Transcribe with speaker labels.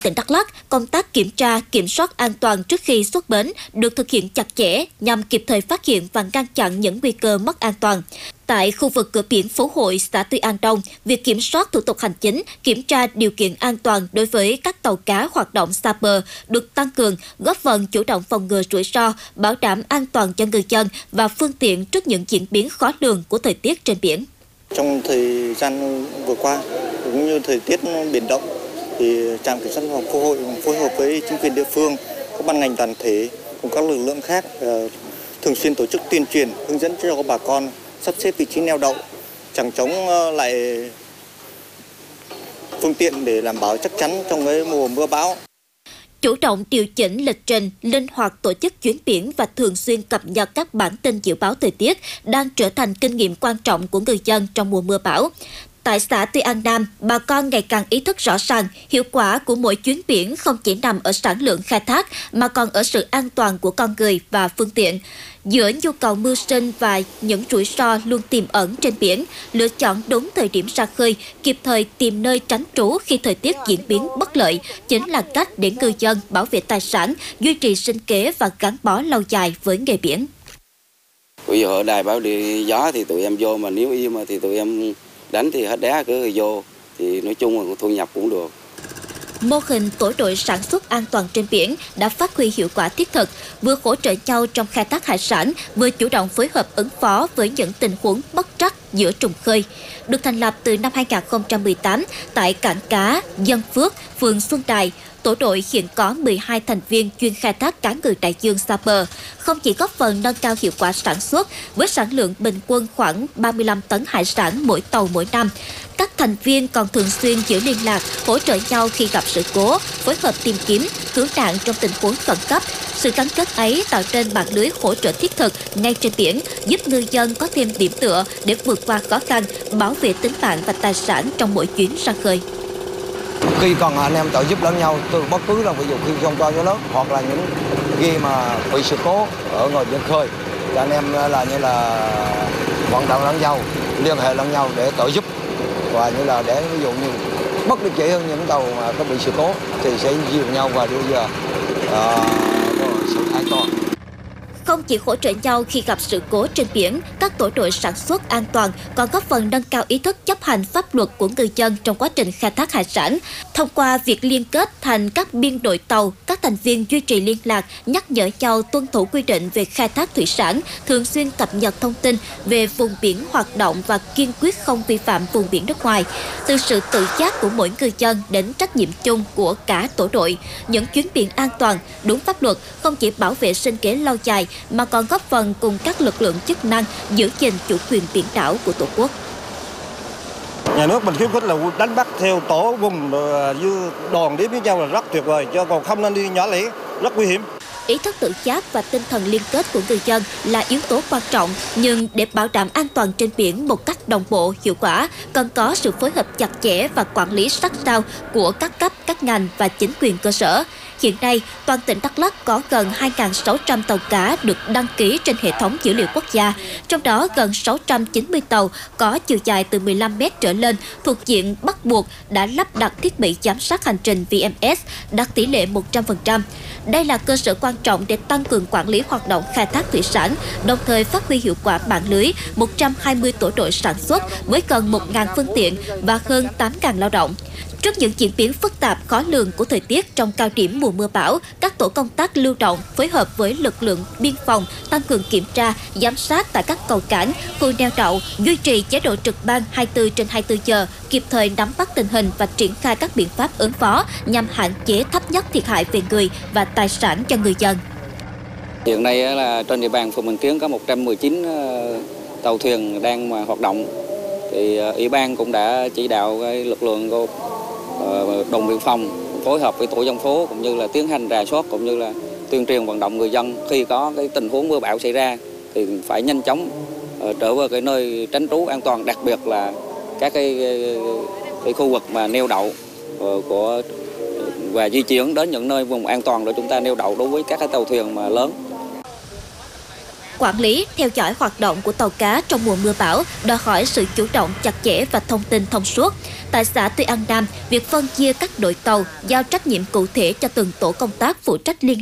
Speaker 1: Tỉnh Đắk Lắk, công tác kiểm tra, kiểm soát an toàn trước khi xuất bến được thực hiện chặt chẽ nhằm kịp thời phát hiện và ngăn chặn những nguy cơ mất an toàn. Tại khu vực cửa biển Phú Hội, xã Tuy An Đông, việc kiểm soát thủ tục hành chính, kiểm tra điều kiện an toàn đối với các tàu cá hoạt động xa bờ được tăng cường, góp phần chủ động phòng ngừa rủi ro, bảo đảm an toàn cho ngư dân và phương tiện trước những diễn biến khó lường của thời tiết trên biển.
Speaker 2: Trong thời gian vừa qua, cũng như thời tiết biển động, thì trạm kiểm soát Phú Hội phối hợp với chính quyền địa phương, các ban ngành đoàn thể cùng các lực lượng khác thường xuyên tổ chức tuyên truyền, hướng dẫn cho bà con sắp xếp vị trí neo đậu, chẳng chống lại phương tiện để đảm bảo chắc chắn trong cái mùa mưa bão.
Speaker 1: Chủ động điều chỉnh lịch trình, linh hoạt tổ chức chuyến biển và thường xuyên cập nhật các bản tin dự báo thời tiết đang trở thành kinh nghiệm quan trọng của người dân trong mùa mưa bão. Tại xã Tuy An Nam, bà con ngày càng ý thức rõ ràng hiệu quả của mỗi chuyến biển không chỉ nằm ở sản lượng khai thác mà còn ở sự an toàn của con người và phương tiện. Giữa nhu cầu mưu sinh và những rủi ro luôn tiềm ẩn trên biển, lựa chọn đúng thời điểm ra khơi, kịp thời tìm nơi tránh trú khi thời tiết diễn biến bất lợi chính là cách để ngư dân bảo vệ tài sản, duy trì sinh kế và gắn bó lâu dài với nghề biển.
Speaker 3: Bây giờ ở đài báo điện gió thì tụi em vô, mà nếu im thì tụi em đánh thì hết đá cứ vô, thì nói chung là thu nhập cũng được.
Speaker 1: Mô hình tổ đội sản xuất an toàn trên biển đã phát huy hiệu quả thiết thực, vừa hỗ trợ nhau trong khai thác hải sản, vừa chủ động phối hợp ứng phó với những tình huống bất trắc giữa trùng khơi. Được thành lập từ năm 2018 tại cảng cá Dân Phước, phường Xuân Đài, tổ đội hiện có 12 thành viên chuyên khai thác cá ngừ đại dương xa bờ, không chỉ góp phần nâng cao hiệu quả sản xuất với sản lượng bình quân khoảng 35 tấn hải sản mỗi tàu mỗi năm. Các thành viên còn thường xuyên giữ liên lạc, hỗ trợ nhau khi gặp sự cố, phối hợp tìm kiếm, cứu nạn trong tình huống khẩn cấp. Sự gắn kết ấy tạo nên mạng lưới hỗ trợ thiết thực ngay trên biển, giúp ngư dân có thêm điểm tựa để vượt qua khó khăn, bảo vệ tính mạng và tài sản trong mỗi chuyến ra khơi.
Speaker 4: Khi còn anh em trợ giúp lẫn nhau từ bất cứ là ví dụ khi không to gió lớn hoặc là những khi mà bị sự cố ở ngoài biển khơi, thì anh em là như là vận động lẫn nhau, liên hệ lẫn nhau để trợ giúp, và như là để ví dụ như bất đắc dĩ hơn những tàu mà có bị sự cố thì sẽ dìu nhau và đưa ra sự an toàn.
Speaker 1: Không chỉ hỗ trợ nhau khi gặp sự cố trên biển, các tổ đội sản xuất an toàn còn góp phần nâng cao ý thức chấp hành pháp luật của ngư dân trong quá trình khai thác hải sản. Thông qua việc liên kết thành các biên đội tàu, các thành viên duy trì liên lạc, nhắc nhở nhau tuân thủ quy định về khai thác thủy sản, thường xuyên cập nhật thông tin về vùng biển hoạt động và kiên quyết không vi phạm vùng biển nước ngoài. Từ sự tự giác của mỗi ngư dân đến trách nhiệm chung của cả tổ đội, những chuyến biển an toàn, đúng pháp luật không chỉ bảo vệ sinh kế lâu dài mà còn góp phần cùng các lực lượng chức năng giữ gìn chủ quyền biển đảo của Tổ quốc.
Speaker 2: Nhà nước mình khuyến khích là đánh bắt theo tổ vùng như đoàn đến với nhau là rất tuyệt vời, chứ còn không nên đi nhỏ lẻ, rất nguy hiểm.
Speaker 1: Ý thức tự giác và tinh thần liên kết của người dân là yếu tố quan trọng, nhưng để bảo đảm an toàn trên biển một cách đồng bộ, hiệu quả, cần có sự phối hợp chặt chẽ và quản lý sát sao của các cấp, các ngành và chính quyền cơ sở. Hiện nay, toàn tỉnh Đắk Lắk có gần 2.600 tàu cá được đăng ký trên hệ thống dữ liệu quốc gia, trong đó gần 690 tàu có chiều dài từ 15 m trở lên thuộc diện bắt buộc đã lắp đặt thiết bị giám sát hành trình VMS, đạt tỷ lệ 100%. Đây là cơ sở quan trọng để tăng cường quản lý hoạt động khai thác thủy sản, đồng thời phát huy hiệu quả mạng lưới 120 tổ đội sản xuất với gần 1.000 phương tiện và hơn 8.000 lao động. Trước những diễn biến phức tạp khó lường của thời tiết trong cao điểm mùa mưa bão, các tổ công tác lưu động phối hợp với lực lượng biên phòng tăng cường kiểm tra, giám sát tại các cầu cảng, khu neo đậu, duy trì chế độ trực ban 24/24 giờ, kịp thời nắm bắt tình hình và triển khai các biện pháp ứng phó nhằm hạn chế thấp nhất thiệt hại về người và tài sản cho người dân.
Speaker 3: Hiện nay là trên địa bàn phường Mường Kiến có 119 tàu thuyền đang hoạt động. Thì Ủy ban cũng đã chỉ đạo lực lượng của đồn biên phòng phối hợp với tổ dân phố cũng như là tiến hành rà soát cũng như là tuyên truyền vận động người dân khi có cái tình huống mưa bão xảy ra thì phải nhanh chóng trở về cái nơi tránh trú an toàn, đặc biệt là các cái khu vực mà neo đậu và di chuyển đến những nơi vùng an toàn để chúng ta neo đậu đối với các cái tàu thuyền mà lớn.
Speaker 1: Quản lý, theo dõi hoạt động của tàu cá trong mùa mưa bão đòi hỏi sự chủ động chặt chẽ và thông tin thông suốt. Tại xã Tuy An Nam, việc phân chia các đội tàu giao trách nhiệm cụ thể cho từng tổ công tác phụ trách liên